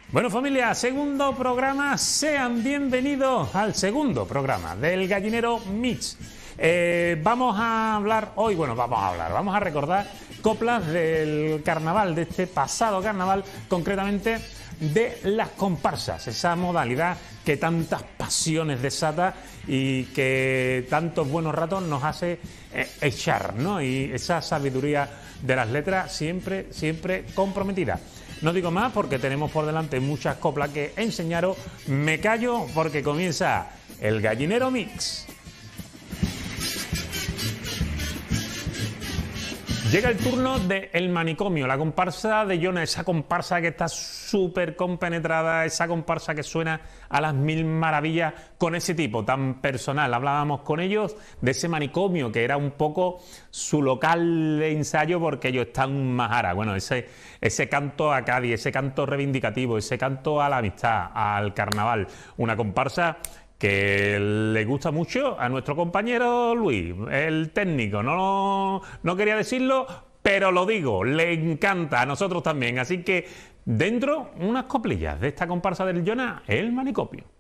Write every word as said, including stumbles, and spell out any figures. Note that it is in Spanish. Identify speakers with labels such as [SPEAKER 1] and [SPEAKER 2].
[SPEAKER 1] Bueno, familia, segundo programa, sean bienvenidos al segundo programa del Gallinero Mix. Eh, vamos a hablar hoy, bueno, vamos a hablar, vamos a recordar coplas del carnaval, de este pasado carnaval, concretamente de las comparsas, esa modalidad que tantas pasiones desata y que tantos buenos ratos nos hace eh, echar, ¿no? Y esa sabiduría de las letras siempre, siempre comprometida. No digo más porque tenemos por delante muchas coplas que enseñaros. Me callo porque comienza el Gallinero Mix. Llega el turno de El Manicomio, la comparsa de Yona, esa comparsa que está súper compenetrada, esa comparsa que suena a las mil maravillas con ese tipo tan personal. Hablábamos con ellos de ese manicomio, que era un poco su local de ensayo porque ellos están en Majara. Bueno, ese, ese canto a Cádiz, ese canto reivindicativo, ese canto a la amistad, al carnaval. Una comparsa que le gusta mucho a nuestro compañero Luis, el técnico. No, no quería decirlo, pero lo digo, le encanta, a nosotros también. Así que dentro, unas coplillas de esta comparsa del Yona, El Manicomio.